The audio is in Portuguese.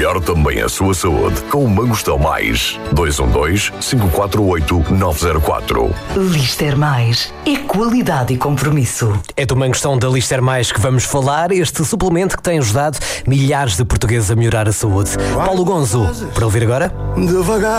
melhor também a sua saúde com o Mangostel Mais. 212-548-904. Lister Mais é qualidade e compromisso. É do Mangostão da Lister Mais que vamos falar, este suplemento que tem ajudado milhares de portugueses a melhorar a saúde. Paulo Gonzo, para ouvir agora? Devagar.